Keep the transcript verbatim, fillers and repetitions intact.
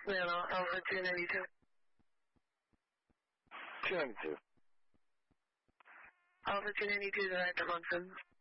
Atlanta, Alpha two ninety-two. two ninety-two. Alpha two ninety-two, the active on seven.